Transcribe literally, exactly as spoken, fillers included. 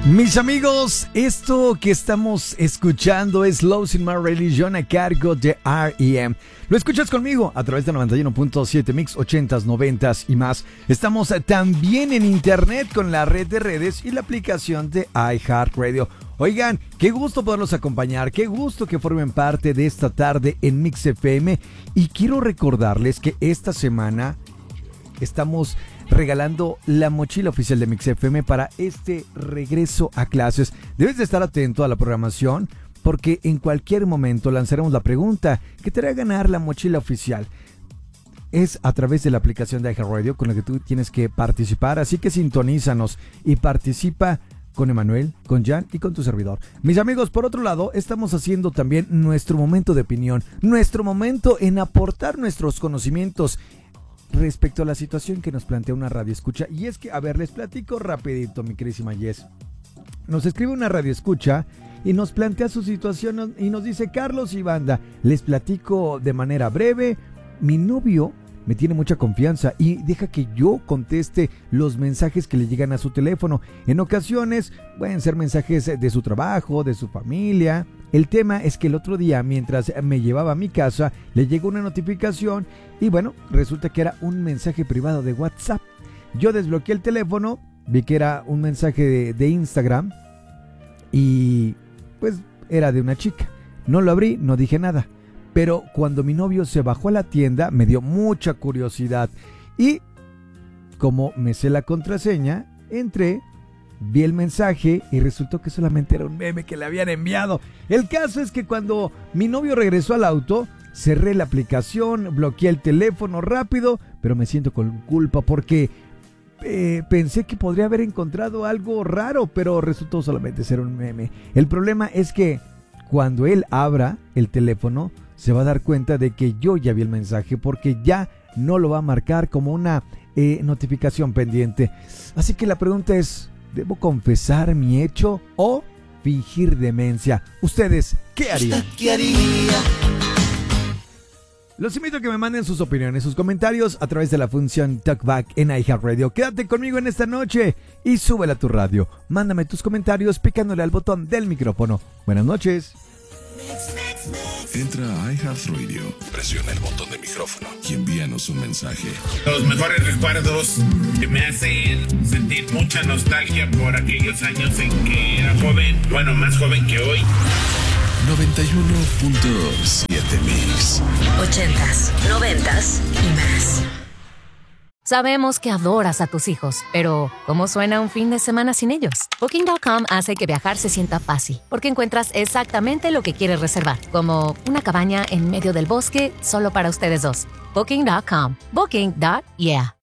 Mis amigos, esto que estamos escuchando es Losing My Religion a cargo de R E M. Lo escuchas conmigo a través de noventa y uno punto siete Mix ochentas, noventas y más. Estamos también en internet con la red de redes y la aplicación de iHeartRadio. Oigan, qué gusto poderlos acompañar, qué gusto que formen parte de esta tarde en Mix F M. Y quiero recordarles que esta semana estamos regalando la mochila oficial de Mix F M para este regreso a clases. Debes de estar atento a la programación porque en cualquier momento lanzaremos la pregunta que te hará ganar la mochila oficial. Es a través de la aplicación de iHeartRadio con la que tú tienes que participar, así que sintonízanos y participa con Emanuel, con Jan y con tu servidor. Mis amigos, por otro lado, estamos haciendo también nuestro momento de opinión, nuestro momento en aportar nuestros conocimientos respecto a la situación que nos plantea una radio escucha. Y es que, a ver, les platico rapidito, mi querísima Jess. Nos escribe una radio escucha y nos plantea su situación y nos dice: Carlos y banda, les platico de manera breve. Mi novio me tiene mucha confianza y deja que yo conteste los mensajes que le llegan a su teléfono. En ocasiones pueden ser mensajes de su trabajo, de su familia. El tema es que el otro día, mientras me llevaba a mi casa, le llegó una notificación y bueno, resulta que era un mensaje privado de WhatsApp. Yo desbloqueé el teléfono, vi que era un mensaje de, de Instagram y pues era de una chica. No lo abrí, no dije nada. Pero cuando mi novio se bajó a la tienda, me dio mucha curiosidad. Y como me sé la contraseña, entré, vi el mensaje y resultó que solamente era un meme que le habían enviado. El caso es que cuando mi novio regresó al auto, cerré la aplicación, bloqueé el teléfono rápido, pero me siento con culpa porque eh, pensé que podría haber encontrado algo raro, pero resultó solamente ser un meme. El problema es que cuando él abra el teléfono, se va a dar cuenta de que yo ya vi el mensaje porque ya no lo va a marcar como una eh, notificación pendiente. Así que la pregunta es: ¿debo confesar mi hecho o fingir demencia? ¿Ustedes qué harían? ¿Qué haría? Los invito a que me manden sus opiniones, sus comentarios a través de la función Talkback en iHeartRadio. Quédate conmigo en esta noche y súbela a tu radio. Mándame tus comentarios picándole al botón del micrófono. Buenas noches. Entra a iHeartRadio, presiona el botón de micrófono y envíanos un mensaje. Los mejores recuerdos que me hacen sentir mucha nostalgia por aquellos años en que era joven, bueno, más joven que hoy. noventa y uno punto siete Mix. Ochentas, noventas y más. Sabemos que adoras a tus hijos, pero ¿cómo suena un fin de semana sin ellos? Booking punto com hace que viajar se sienta fácil, porque encuentras exactamente lo que quieres reservar, como una cabaña en medio del bosque solo para ustedes dos. Booking punto com. Booking. Yeah.